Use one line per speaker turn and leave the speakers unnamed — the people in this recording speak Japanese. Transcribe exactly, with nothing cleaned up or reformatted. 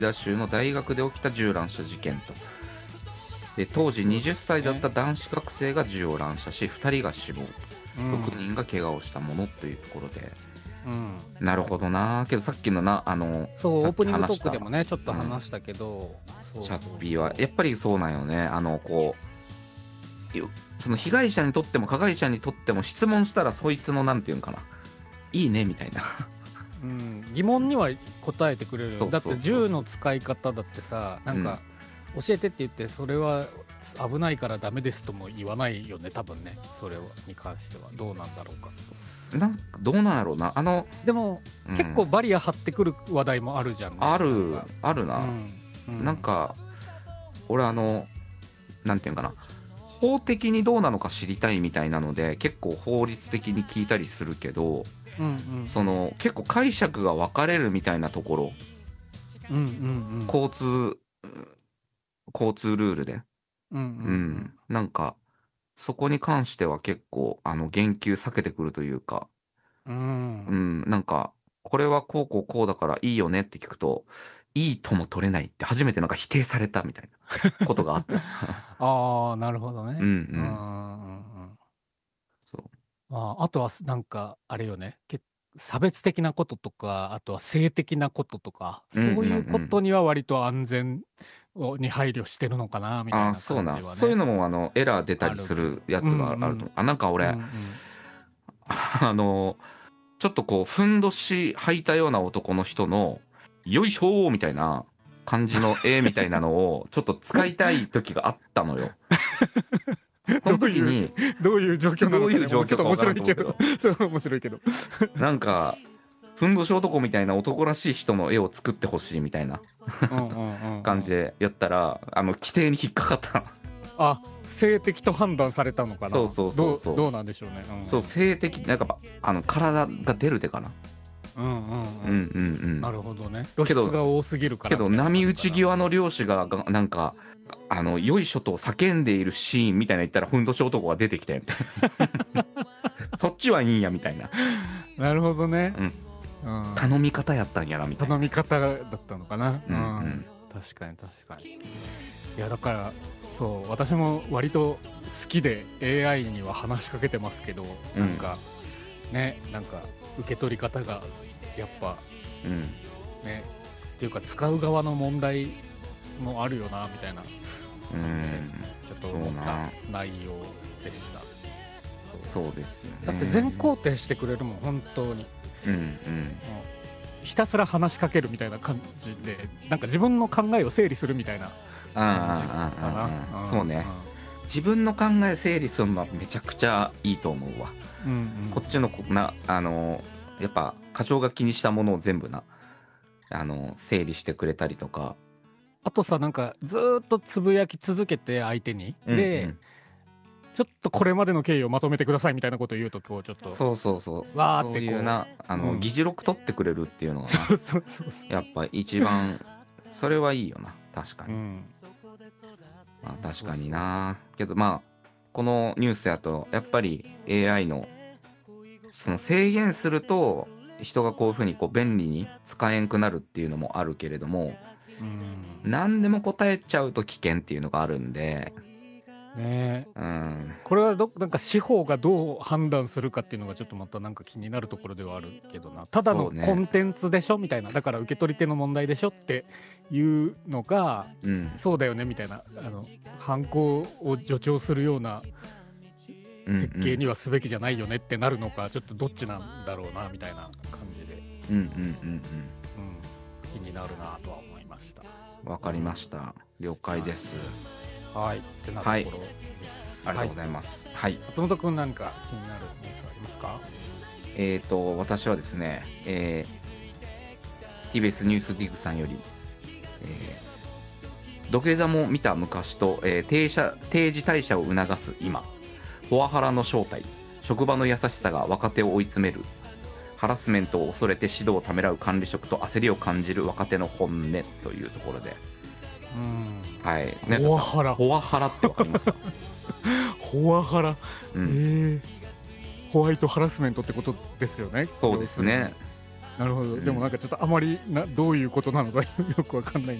ダ州の大学で起きた銃乱射事件と。で当時はたちだった男子学生が銃を乱射しふたりが死亡、うん、ろくにんが怪我をしたものというところで、うん、なるほどな。けどさっきのなあの
そうオープニングトークでもねちょっと話したけど、
うん、チャッピーはやっぱりそうなんよね。あのこうその被害者にとっても加害者にとっても質問したらそいつのなんていうんかないいねみたいな、
うん、疑問には答えてくれるよ。だって銃の使い方だってさなんか、うん、教えてって言ってそれは危ないからダメですとも言わないよね多分ね。それに関してはどうなんだろうか。
なんかどうなんだろうな。あの
でも、うん、結構バリア張ってくる話題もあるじゃんね。
あるあるな、うんうん、なんか俺あのなんていうんかな法的にどうなのか知りたいみたいなので結構法律的に聞いたりするけど、うんうん、その結構解釈が分かれるみたいなところ、うんうんうん、交通交通ルールで、うんうんうんうん、なんかそこに関しては結構あの言及避けてくるというか、うんうん、なんかこれはこうこうこうだからいいよねって聞くといいとも取れないって初めてなんか否定されたみたいなことがあった
ああなるほどね。うんうん
うん
そうああとはなんかあれよね差別的なこととかあとは性的なこととか、うんうんうん、そういうことには割と安全に配慮してるのかなみたいな感じはね。あ
そうなそういうのもあのエラー出たりするやつがあると、うんうん、あなんか俺、うんうん、あのちょっとこうふんどし履いたような男の人のよいしょーみたいな感じの絵みたいなのをちょっと使いたい時があったのよその時に
どういう状況なのか、ね、どういう状況かちょっと面白いけどそう面白いけど
なんかふんどし男みたいな男らしい人の絵を作ってほしいみたいな感じでやったらあの規定に引っかかった
あ性的と判断されたのかな。
そうそうそうそう
ど, どうなんでしょうね、うんうん、
そう性的なんかあの体が出る手かな。
うんうんうんうんうんうんなるほどね。露出が多すぎるから
けど波打ち際の漁師がなんかあのよいしょと叫んでいるシーンみたいな言ったらふんどし男が出てきてみたいなそっちはいいんやみたいな。
なるほどね、
うんうん、頼み方やったんやなみたいな。
頼み方だったのかな、うんうん、確かに確かに。いやだからそう私も割と好きで エーアイ には話しかけてますけど、うん、なんかねなんか受け取り方がやっぱ、うん、ねっていうか使う側の問題もあるよなみたいな、うん、ちょっと思った内容でした。
そうですよね。
だって全肯定してくれるもん本当に、うんうん、ひたすら話しかけるみたいな感じでなんか自分の考えを整理するみたいな感じかな。
そうね、自分の考え整理するのはめちゃくちゃいいと思うわ、うんうん、こっちのなあのやっぱ過剰が気にしたものを全部なあの整理してくれたりとか。
あとさなんかずっとつぶやき続けて相手に、うんうん、でちょっとこれまでの経緯をまとめてくださいみたいなことを言うとこうちょっと
そうそうそう
わーってこう
そういうなあの、うん、議事録取ってくれるっていうのが
そうそうそうそう
やっぱ一番それはいいよな確かに、うんまあ、確かにな。けどまあこのニュースやとやっぱり エーアイ のその制限すると人がこういうふうにこう便利に使えんくなるっていうのもあるけれども、うん、何でも答えちゃうと危険っていうのがあるんで
ね、うん、これはどなんか司法がどう判断するかっていうのがちょっとまたなんか気になるところではあるけどな。ただのコンテンツでしょみたいなだから受け取り手の問題でしょっていうのが、うん、そうだよねみたいなあの犯行を助長するような設計にはすべきじゃないよねってなるのか、うんうん、ちょっとどっちなんだろうなみたいな感じで、うんうんうんうんうん、気になるなとは思いました。
わかりました、了解です、
はい、はい、ってなところ、はい、
ありがとうございます、はい、
松本くん何か気になるニュースありますか？
えーと私はですね、えー、ティービーエス ニュースディグさんより、えー、土下座も見た昔と、えー、定社定時退社を促す今、フォアハラの正体、職場の優しさが若手を追い詰める、ハラスメントを恐れて指導をためらう管理職と焦りを感じる若手の本音というところで、うん、はい、
フォアハラ
フォアハラってわかりますか？
フォアハラ、うん、えー、ホワイトハラスメントってことですよね。
そうですね。
なるほど、うん、でもなんかちょっとあまりなどういうことなのかよくわかんない